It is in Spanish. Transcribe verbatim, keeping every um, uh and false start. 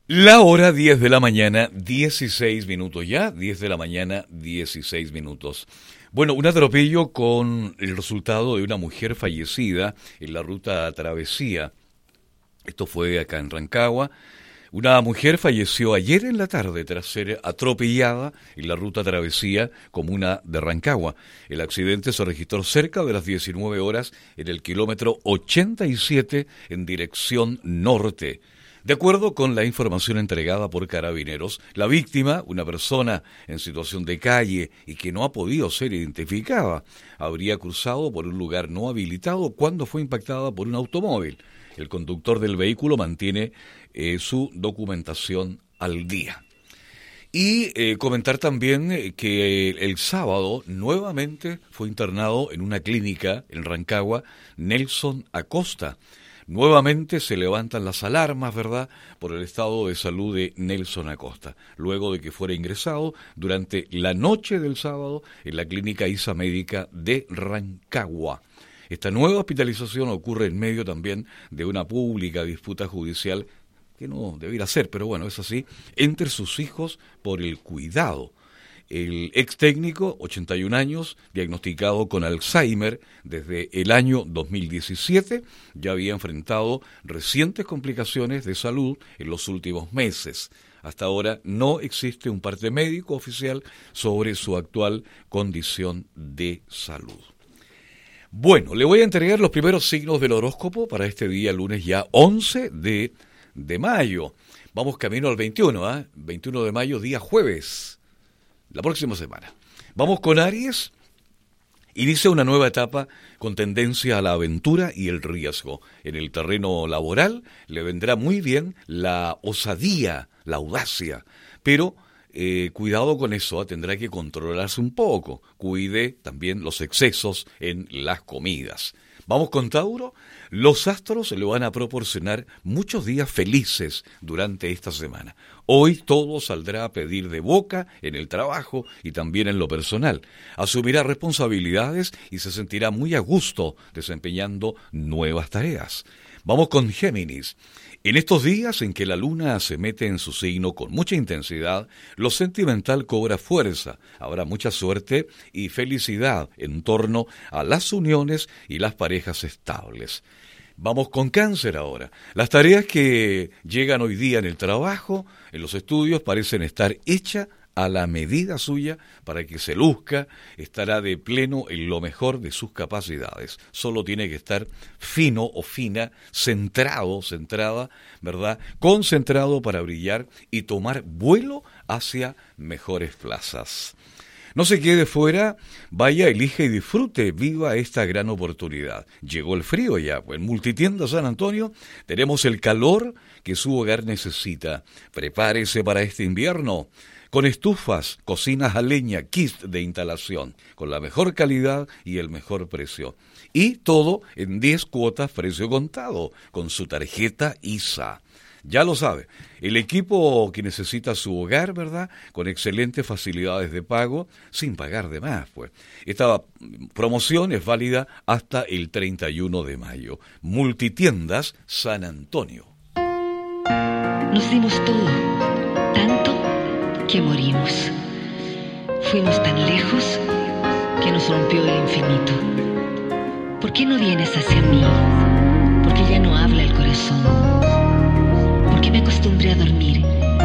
La hora diez de la mañana, dieciséis minutos ya, diez de la mañana, dieciséis minutos. Bueno, un atropello con el resultado de una mujer fallecida en la ruta Travesía. Esto fue acá en Rancagua. Una mujer falleció ayer en la tarde tras ser atropellada en la ruta Travesía, comuna de Rancagua. El accidente se registró cerca de las diecinueve horas en el kilómetro ochenta y siete en dirección norte. De acuerdo con la información entregada por Carabineros, la víctima, una persona en situación de calle y que no ha podido ser identificada, habría cruzado por un lugar no habilitado cuando fue impactada por un automóvil. El conductor del vehículo mantiene eh, su documentación al día. Y eh, comentar también que el, el sábado nuevamente fue internado en una clínica en Rancagua Nelson Acosta. Nuevamente se levantan las alarmas, ¿verdad?, por el estado de salud de Nelson Acosta, luego de que fuera ingresado durante la noche del sábado en la clínica I S A Médica de Rancagua. Esta nueva hospitalización ocurre en medio también de una pública disputa judicial que no debiera ser, pero bueno, es así, entre sus hijos por el cuidado. El ex técnico, ochenta y un años, diagnosticado con Alzheimer desde el año dos mil diecisiete, ya había enfrentado recientes complicaciones de salud en los últimos meses. Hasta ahora no existe un parte médico oficial sobre su actual condición de salud. Bueno, le voy a entregar los primeros signos del horóscopo para este día, lunes ya once de, de mayo. Vamos camino al veintiuno, ¿eh? veintiuno de mayo, día jueves. La próxima semana. Vamos con Aries. Inicia una nueva etapa con tendencia a la aventura y el riesgo. En el terreno laboral le vendrá muy bien la osadía, la audacia, pero eh, cuidado con eso, ¿eh? Tendrá que controlarse un poco. Cuide también los excesos en las comidas. Vamos con Tauro. Los astros le van a proporcionar muchos días felices durante esta semana. Hoy todo saldrá a pedir de boca en el trabajo y también en lo personal. Asumirá responsabilidades y se sentirá muy a gusto desempeñando nuevas tareas. Vamos con Géminis. En estos días en que la luna se mete en su signo con mucha intensidad, lo sentimental cobra fuerza. Habrá mucha suerte y felicidad en torno a las uniones y las parejas estables. Vamos con Cáncer ahora. Las tareas que llegan hoy día en el trabajo, en los estudios, parecen estar hechas a la medida suya para que se luzca, estará de pleno en lo mejor de sus capacidades. Solo tiene que estar fino o fina, centrado, centrada, ¿verdad? Concentrado para brillar y tomar vuelo hacia mejores plazas. No se quede fuera, vaya, elige y disfrute, viva esta gran oportunidad. Llegó el frío ya, pues en Multitienda San Antonio tenemos el calor que su hogar necesita. Prepárese para este invierno con estufas, cocinas a leña, kits de instalación, con la mejor calidad y el mejor precio. Y todo en diez cuotas precio contado, con su tarjeta I S A. Ya lo sabe, el equipo que necesita su hogar, ¿verdad?, con excelentes facilidades de pago, sin pagar de más, pues. Esta promoción es válida hasta el treinta y uno de mayo. Multitiendas San Antonio. Nos dimos todo, tanto que morimos. Fuimos tan lejos que nos rompió el infinito. ¿Por qué no vienes hacia mí? Porque ya no habla el corazón. Porque me acostumbré a dormir